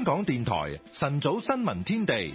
港電台晨早新聞天地。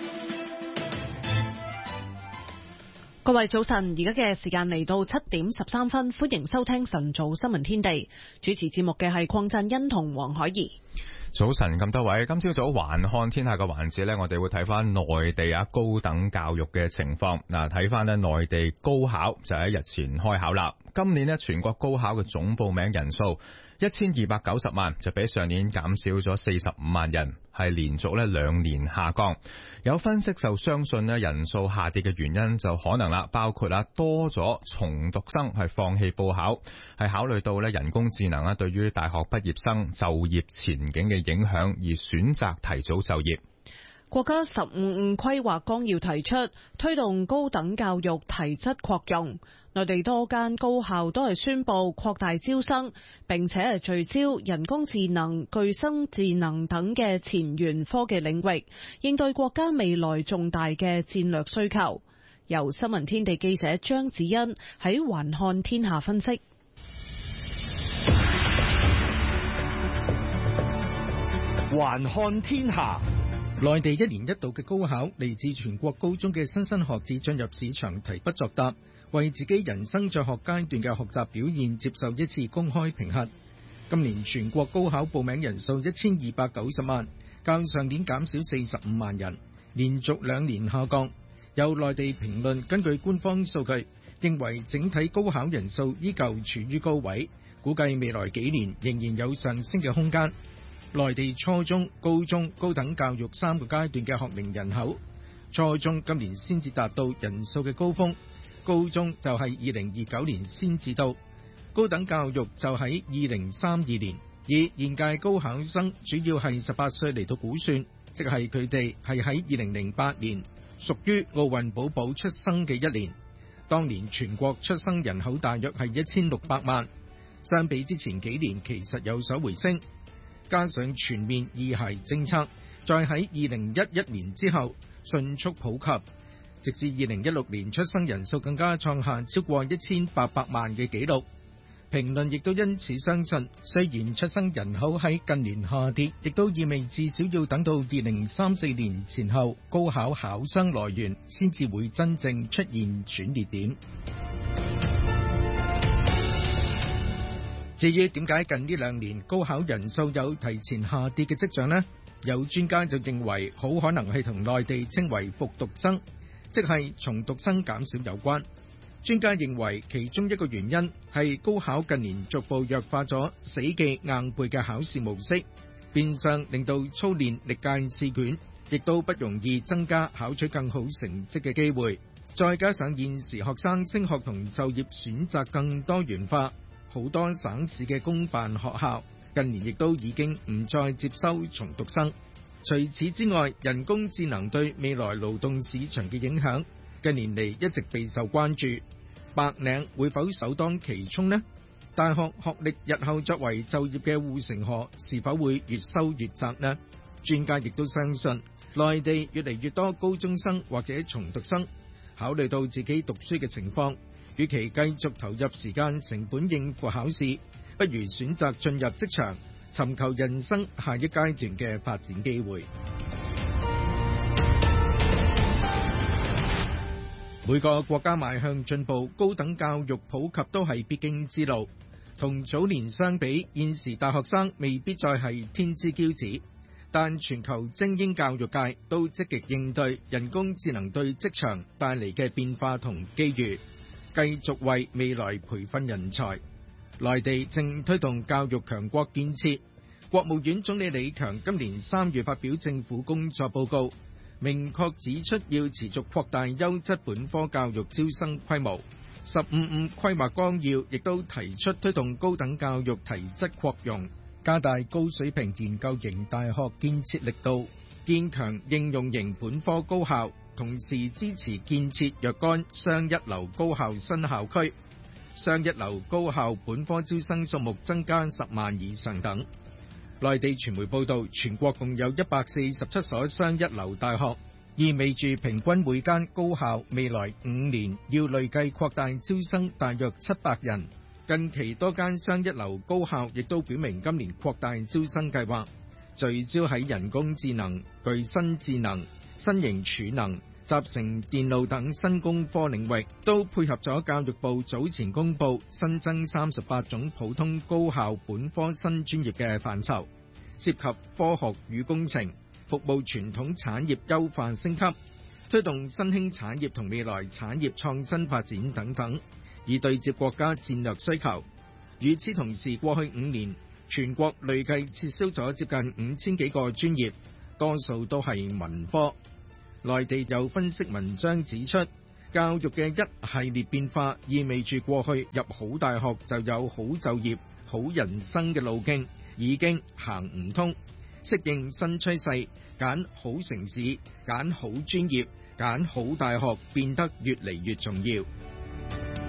各位早晨，而家嘅時間嚟到7:13，歡迎收聽晨早新聞天地。主持節目嘅係鄺振欣同黃海怡。 早晨咁多位，今朝早環看天下嘅環節呢，我哋會睇翻內地高等教育嘅情況。睇翻呢內地高考就喺日前開考啦。今年呢全國高考嘅總報名人數1290萬，就比上年減少咗45萬人，係連續2年下降。有分析就相信人數下跌嘅原因就可能包括多咗重讀生係放棄報考，係考慮到人工智能對於大學畢業生就業前景嘅影響而選擇提早就業。 國家15五規劃綱要提出推動高等教育提質擴容，內地多間高校都係宣布擴大招生，並且係聚焦人工智能、具身智能等嘅前沿科技領域，應對國家未來重大嘅戰略需求。由新聞天地記者張子欣喺環看天下分析。 環看天下。內地一年一度嘅高考，嚟自全國高中嘅莘莘學子進入試場題不作答，為自己人生在學階段嘅學習表現接受一次公開評核。今年全國高考報名人數1290萬，較上年減少45萬人，連續2年下降。有內地評論根據官方數據，認為整體高考人數依舊處於高位，估計未來幾年仍然有上升嘅空間。內地初中、高中、高等教育3個階段嘅學齡人口，初中今年先至達到人數嘅高峰，高中就係2029年先至到，高等教育就喺2032年。以現屆高考生主要係18歲嚟到估算，即係佢哋係喺2008年屬於奧運寶寶出生嘅一年。當年全國出生人口大約係1600萬，相比之前幾年其實有所回升。加上全面二孩政策，再喺2011年之後迅速普及，直至2016年出生人數更加創下超過1800萬嘅紀錄。評論亦都因此相信，雖然出生人口喺近年下跌，亦都意味至少要等到2034年前後，高考考生來源先至會真正出現轉捩點。至於點解近呢2年高考人數有提前下跌嘅跡象呢？有專家就認為好可能係同內地稱為復讀生，即係重讀生減少有關。專家認為其中一個原因係高考近年逐步弱化咗死記硬背嘅考試模式，變相令到操練歷屆試卷，亦都不容易增加考取更好成績嘅機會。再加上現時學生升學同就業選擇更多元化，好多省市嘅公辦學校近年亦都已經唔再接收重讀生。除此之外，人工智能對未來勞動市場嘅影響近年嚟一直備受關注。白領會否首當其衝呢？大學學歷日後作為就業嘅護城河是否會越收越窄呢？專家亦都相信，內地越嚟越多高中生或者重讀生考慮到自己讀書嘅情況，與其繼續投入時間成本應付考試，不如選擇進入職場，尋求人生下一階段嘅發展機會。每個國家邁向進步，高等教育普及都係必經之路。同早年相比，現時大學生未必再係天之驕子，但全球精英教育界都積極應對人工智能對職場帶嚟嘅變化同機遇，繼續為未來培訓人才。內地正推動教育強國建設，國務院總理李強今年3月發表政府工作報告，明確指出要持續擴大優質本科教育招生規模。15五規劃綱要亦都提出推動高等教育提質擴容，加大高水平研究型大學建設力度，堅強應用型本科高校，同時支持建設若干雙一流高校新校區，雙一流高校本科招生數目增加10萬以上等。內地傳媒報道，全國共有147所雙一流大學，意味住平均每間高校未來5年要累計擴大招生大約700人。近期多間雙一流高校亦都表明今年擴大招生計劃， 聚焦喺人工智能、具身智能、新型儲能、集成電路等新工科領域，都配合咗教育部早前公布新增38種普通高校本科新專業嘅範疇，涉及科學與工程、服務傳統產業優化升級、推動新興產業同未來產業創新發展等等，以對接國家戰略需求。與此同時，過去5年，全國累計撤銷咗接近5000幾個專業，多數都係文科。內地有分析文章指出，教育嘅一系列變化意味住過去入好大學就有好就業、好人生嘅路徑已經行唔通，適應新趨勢，揀好城市、揀好專業、揀好大學變得越嚟越重要。